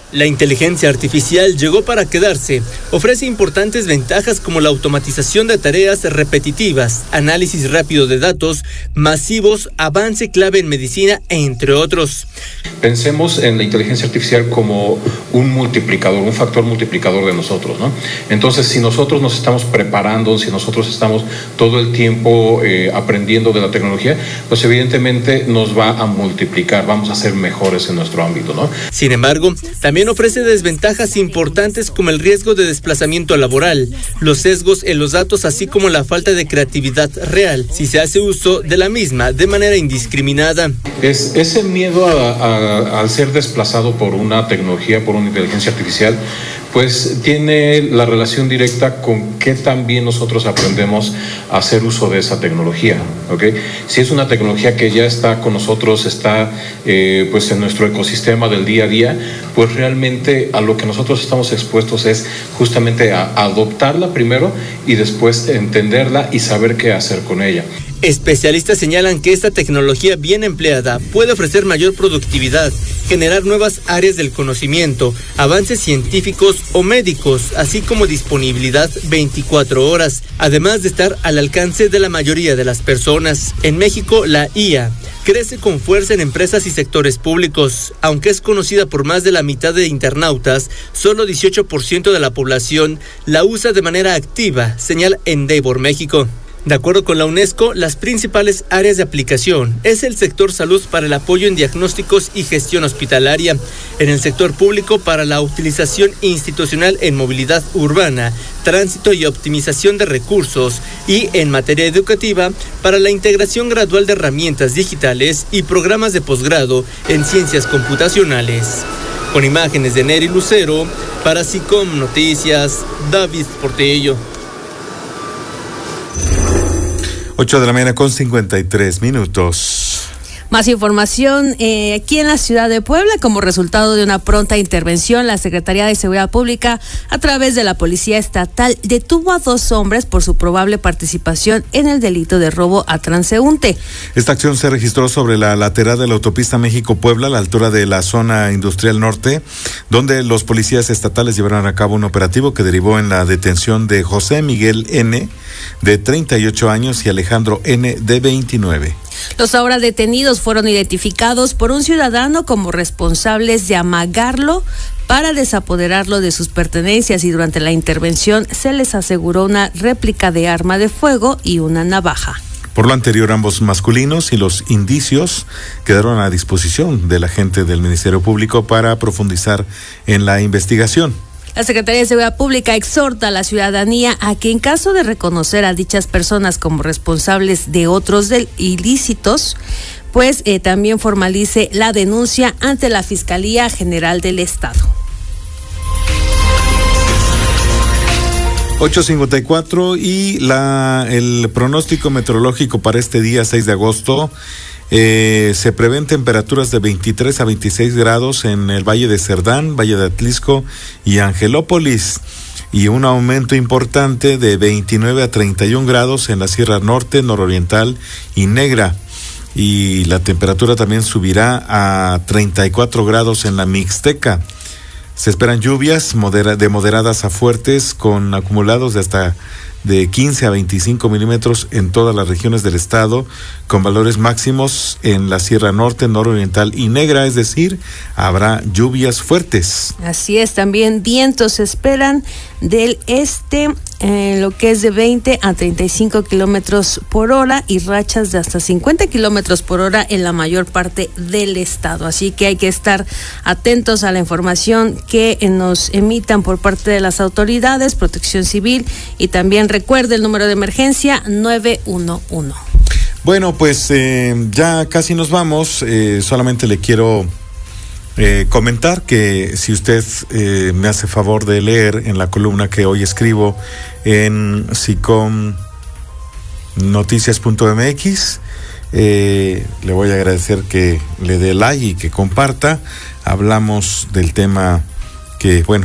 La inteligencia artificial llegó para quedarse. Ofrece importantes ventajas como la automatización de tareas repetitivas, análisis rápido de datos masivos, avance clave en medicina, entre otros. Pensemos en la inteligencia artificial como un multiplicador, un factor multiplicador de nosotros, ¿no? Entonces, si nosotros nos estamos preparando, si nosotros estamos todo el tiempo aprendiendo de la tecnología, pues evidentemente nos va a multiplicar, vamos a ser mejores en nuestro ámbito, ¿no? Sin embargo, también ofrece desventajas importantes como el riesgo de desplazamiento laboral, los sesgos en los datos, así como la falta de creatividad real, si se hace uso de la misma de manera indiscriminada. Es ese miedo al ser desplazado por una tecnología, por una inteligencia artificial, pues tiene la relación directa con qué tan bien nosotros aprendemos a hacer uso de esa tecnología, ¿ok? Si es una tecnología que ya está con nosotros, está pues en nuestro ecosistema del día a día, pues realmente a lo que nosotros estamos expuestos es justamente a adoptarla primero y después entenderla y saber qué hacer con ella. Especialistas señalan que esta tecnología bien empleada puede ofrecer mayor productividad, generar nuevas áreas del conocimiento, avances científicos o médicos, así como disponibilidad 24 horas, además de estar al alcance de la mayoría de las personas. En México, la IA crece con fuerza en empresas y sectores públicos. Aunque es conocida por más de la mitad de internautas, solo 18% de la población la usa de manera activa, señala Endeavor México. De acuerdo con la UNESCO, las principales áreas de aplicación es el sector salud para el apoyo en diagnósticos y gestión hospitalaria, en el sector público para la utilización institucional en movilidad urbana, tránsito y optimización de recursos, y en materia educativa para la integración gradual de herramientas digitales y programas de posgrado en ciencias computacionales. Con imágenes de Neri Lucero, para SICOM Noticias, David Portillo. 8 de la mañana con 53 minutos. Más información aquí en la ciudad de Puebla. Como resultado de una pronta intervención, la Secretaría de Seguridad Pública, a través de la Policía Estatal, detuvo a 2 hombres por su probable participación en el delito de robo a transeúnte. Esta acción se registró sobre la lateral de la autopista México-Puebla, a la altura de la zona industrial norte, donde los policías estatales llevaron a cabo un operativo que derivó en la detención de José Miguel N., de 38 años, y Alejandro N., de 29. Los ahora detenidos fueron identificados por un ciudadano como responsables de amagarlo para desapoderarlo de sus pertenencias, y durante la intervención se les aseguró una réplica de arma de fuego y una navaja. Por lo anterior, ambos masculinos y los indicios quedaron a disposición del agente del Ministerio Público para profundizar en la investigación. La Secretaría de Seguridad Pública exhorta a la ciudadanía a que, en caso de reconocer a dichas personas como responsables de otros ilícitos, pues también formalice la denuncia ante la Fiscalía General del Estado. 8:54 y el pronóstico meteorológico para este día 6 de agosto. Se prevén temperaturas de 23 a 26 grados en el Valle de Cerdán, Valle de Atlisco y Angelópolis, y un aumento importante de 29 a 31 grados en la Sierra Norte, Nororiental y Negra. Y la temperatura también subirá a 34 grados en la Mixteca. Se esperan lluvias de moderadas a fuertes, con acumulados de 15 a 25 milímetros en todas las regiones del estado, con valores máximos en la Sierra Norte, Nororiental y Negra, es decir, habrá lluvias fuertes. Así es, también vientos se esperan del este, lo que es de 20 a 35 kilómetros por hora, y rachas de hasta 50 kilómetros por hora en la mayor parte del estado. Así que hay que estar atentos a la información que nos emitan por parte de las autoridades, Protección Civil, y también recuerde el número de emergencia 911. Bueno, pues ya casi nos vamos. Solamente le quiero comentar que si usted me hace favor de leer en la columna que hoy escribo en sicomnoticias.mx, le voy a agradecer que le dé like y que comparta. Hablamos del tema que, bueno,